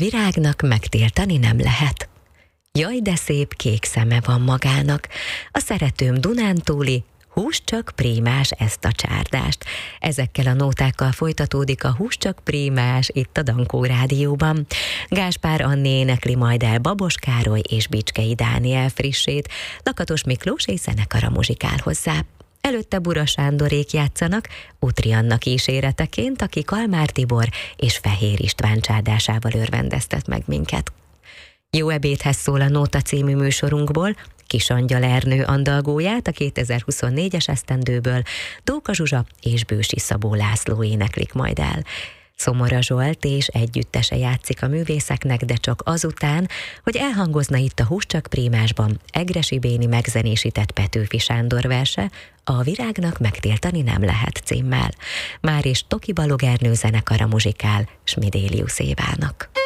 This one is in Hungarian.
virágnak megtiltani nem lehet. Jaj, de szép kék szeme van magának, a szeretőm Dunántúli, hús csak prímás ezt a csárdást. Ezekkel a nótákkal folytatódik a Hús csak prímás itt a Dankó Rádióban. Gáspár Anné énekli majd el Babos Károly és Bicskei Dániel frissét, Lakatos Miklós és zenekara muzsikál hozzá. Előtte Bura Sándorék játszanak, Utri Anna kíséreteként, aki Kalmár Tibor és Fehér István csárdásával örvendeztet meg minket. Jó ebédhez szól a Nóta című műsorunkból, Kis Angyal Ernő andalgóját a 2024-es esztendőből Dóka Zsuzsa és Bősi Szabó László éneklik majd el. Szomora Zsolt és együttese játszik a művészeknek, de csak azután, hogy elhangozna itt a Hús csak prímásban Egressy Béni megzenésített Petőfi Sándor verse, A virágnak megtiltani nem lehet címmel. Már is Toki Balog Ernő zenekara muzsikál Smidélius Évának.